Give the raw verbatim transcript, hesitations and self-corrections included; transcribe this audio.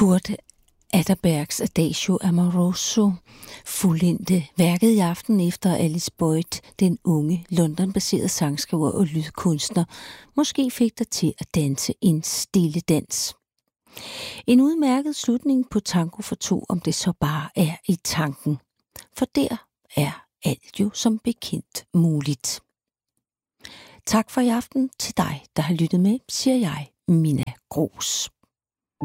Kurt Adderbergs Adagio Amoroso fuldendte værket i aften efter Alice Boyd, den unge London-baserede sangskriver og lydkunstner, måske fik dig til at danse en stille dans. En udmærket slutning på Tango for to, om det så bare er i tanken. For der er alt jo som bekendt muligt. Tak for i aften til dig, der har lyttet med, siger jeg, Minna Gros.